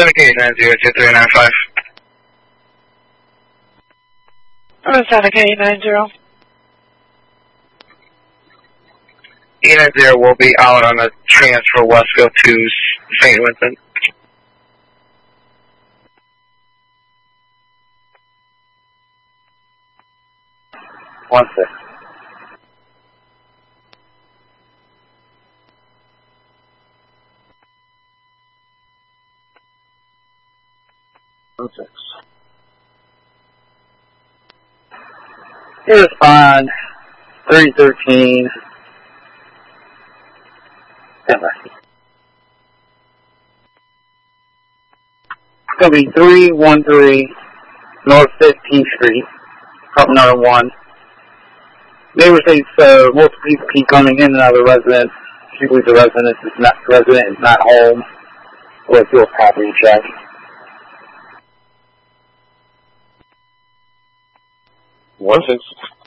7K902395. 7K90. E90 will be out on a transfer Westfield to St. Vincent. One six. You respond 313. It's going to be 313 North 15th Street, another one. Neighbor states multiple people keep coming in and out of the residence. She believes the resident is not home. Or do a property check. 16.